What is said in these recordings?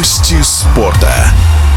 Новости спорта.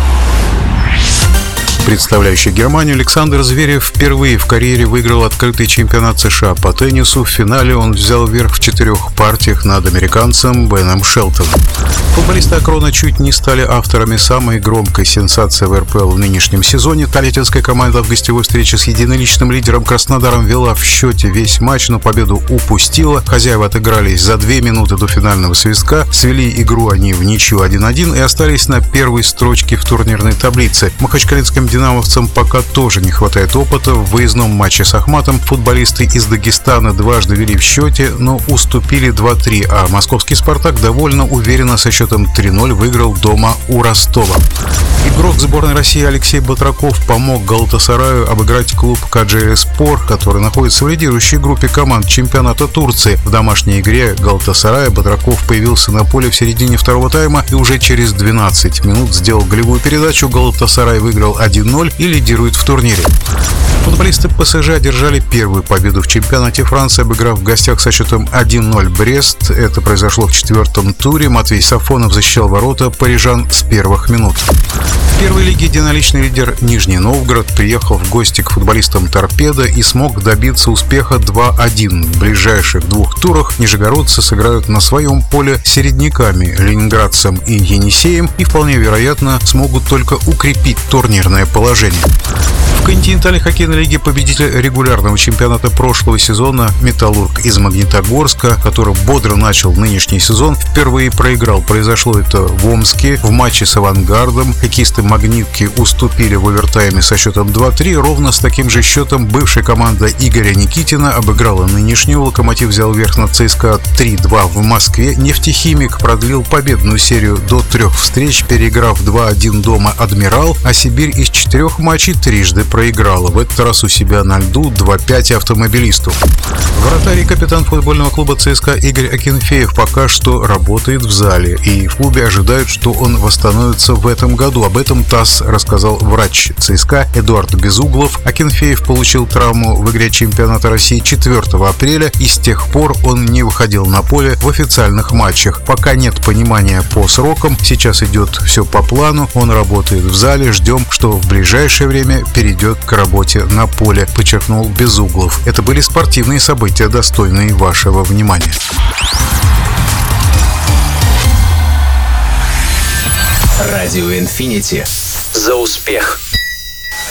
Представляющий Германию Александр Зверев впервые в карьере выиграл открытый чемпионат США по теннису. В финале он взял верх в 4 партиях над американцем Беном Шелтоном. Футболисты Акрона чуть не стали авторами самой громкой сенсации в РПЛ в нынешнем сезоне. Тольяттинская команда в гостевой встрече с единоличным лидером Краснодаром вела в счете весь матч, но победу упустила. Хозяева отыгрались за 2 минуты до финального свистка. Свели игру они в ничью 1-1 и остались на первой строчке в турнирной таблице. Махачкалинским динамовцам пока тоже не хватает опыта. В выездном матче с Ахматом футболисты из Дагестана дважды вели в счете, но уступили 2-3, а московский «Спартак» довольно уверенно со счетом 3-0 выиграл дома у Ростова. Игрок сборной России Алексей Батраков помог Галатасараю обыграть клуб Каджиспор, который находится в лидирующей группе команд чемпионата Турции. В домашней игре Галатасарая Батраков появился на поле в середине второго тайма и уже через 12 минут сделал голевую передачу. Галатасарай выиграл 1-0 и лидирует в турнире. Футболисты ПСЖ одержали первую победу в чемпионате Франции, обыграв в гостях со счетом 1-0 Брест. Это произошло в 4-м туре. Матвей Сафонов защищал ворота парижан с первых минут. В первой лиге единоличный лидер Нижний Новгород приехал в гости к футболистам «Торпедо» и смог добиться успеха 2-1. В ближайших 2 турах нижегородцы сыграют на своем поле с середняками Ленинградцем и Енисеем и вполне вероятно смогут только укрепить турнирное положение. В континентальной хоккейной лиге победитель регулярного чемпионата прошлого сезона «Металлург» из Магнитогорска, который бодро начал нынешний сезон, впервые проиграл. Произошло это в Омске. В матче с «Авангардом» хоккеисты «Магнитки» уступили в овертайме со счетом 2-3. Ровно с таким же счетом бывшая команда Игоря Никитина обыграла нынешнюю. «Локомотив» взял верх над ЦСКА 3-2 в Москве. «Нефтехимик» продлил победную серию до 3 встреч, переиграв 2-1 дома «Адмирал», а «Сибирь» из 4 матчей трижды проиграла. В этот раз у себя на льду 2-5 автомобилисту. Вратарь и капитан футбольного клуба ЦСКА Игорь Акинфеев пока что работает в зале, и в клубе ожидают, что он восстановится в этом году. Об этом ТАСС рассказал врач ЦСКА Эдуард Безуглов. Акинфеев получил травму в игре чемпионата России 4 апреля, и с тех пор он не выходил на поле в официальных матчах. Пока нет понимания по срокам, сейчас идет все по плану, он работает в зале, ждем, что в ближайшее время перейдет к работе на поле, подчеркнул Безуглов. Это были спортивные события, достойные вашего внимания. Радио Инфинити. За успех!